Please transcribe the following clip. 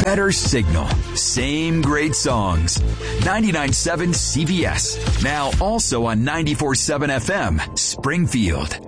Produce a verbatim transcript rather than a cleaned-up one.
better signal, same great songs. ninety-nine point seven C B S. Now also on ninety-four point seven F M, Springfield.